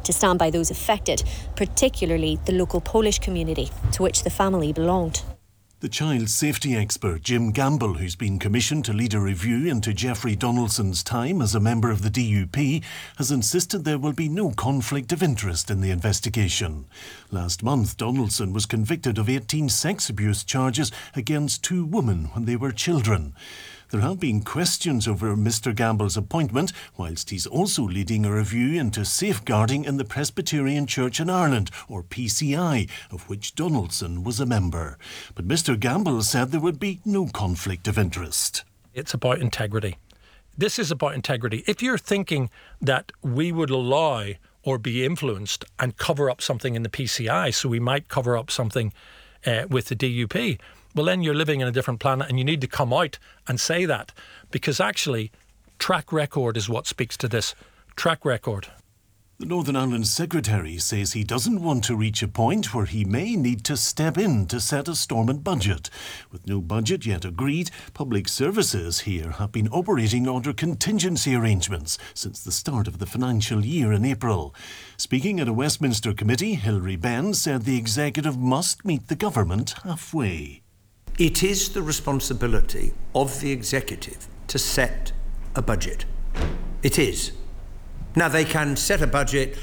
to stand by those affected, particularly the local Polish community to which the family belonged. The child safety expert Jim Gamble, who's been commissioned to lead a review into Jeffrey Donaldson's time as a member of the DUP, has insisted there will be no conflict of interest in the investigation. Last month, Donaldson was convicted of 18 sex abuse charges against 2 women when they were children. There have been questions over Mr Gamble's appointment, whilst he's also leading a review into safeguarding in the Presbyterian Church in Ireland, or PCI, of which Donaldson was a member. But Mr Gamble said there would be no conflict of interest. It's about integrity. This is about integrity. If you're thinking that we would allow or be influenced and cover up something in the PCI, so we might cover up something with the DUP, well, then you're living in a different planet, and you need to come out and say that, because actually track record is what speaks to this. Track record. The Northern Ireland Secretary says he doesn't want to reach a point where he may need to step in to set a Stormont budget. With no budget yet agreed, public services here have been operating under contingency arrangements since the start of the financial year in April. Speaking at a Westminster committee, Hilary Benn said the executive must meet the government halfway. It is the responsibility of the executive to set a budget. It is. Now, they can set a budget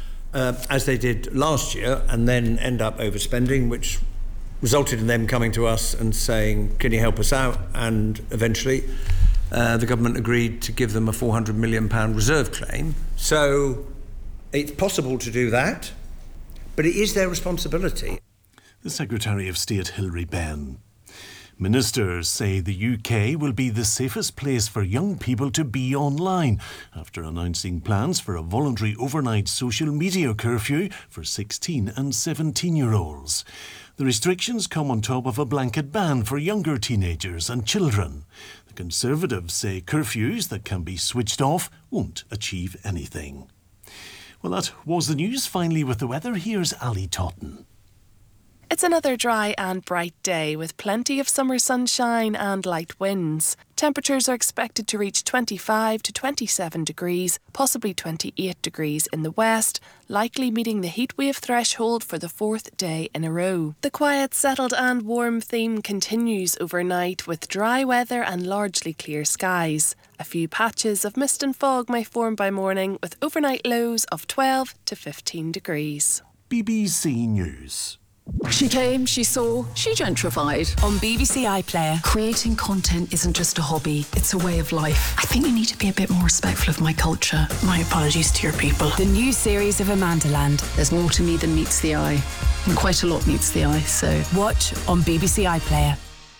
as they did last year and then end up overspending, which resulted in them coming to us and saying, can you help us out? And eventually the government agreed to give them a £400 million reserve claim. So it's possible to do that, but it is their responsibility. The Secretary of State, Hilary Benn. Ministers say the UK will be the safest place for young people to be online after announcing plans for a voluntary overnight social media curfew for 16 and 17-year-olds. The restrictions come on top of a blanket ban for younger teenagers and children. The Conservatives say curfews that can be switched off won't achieve anything. Well, that was the news. Finally, with the weather, here's Ali Totten. It's another dry and bright day with plenty of summer sunshine and light winds. Temperatures are expected to reach 25 to 27 degrees, possibly 28 degrees in the west, likely meeting the heatwave threshold for the 4th day in a row. The quiet, settled and warm theme continues overnight with dry weather and largely clear skies. A few patches of mist and fog may form by morning with overnight lows of 12 to 15 degrees. BBC News. She came, she saw, she gentrified. On BBC iPlayer. Creating content isn't just a hobby, it's a way of life. I think you need to be a bit more respectful of my culture. My apologies to your people. The new series of Amandaland. There's more to me than meets the eye. And quite a lot meets the eye, so... Watch on BBC iPlayer.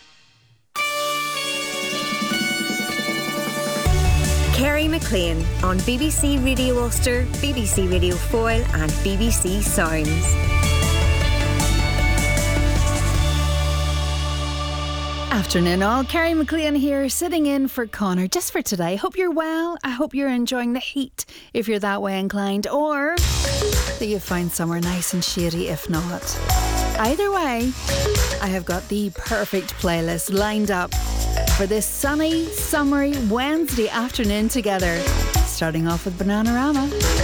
Kerry McLean on BBC Radio Ulster, BBC Radio Foyle and BBC Sounds. Afternoon all, Kerry McLean here, sitting in for Connor just for today. Hope you're well. I hope you're enjoying the heat if you're that way inclined, or that you find somewhere nice and shady if not. Either way, I have got the perfect playlist lined up for this sunny, summery Wednesday afternoon together. Starting off with Bananarama.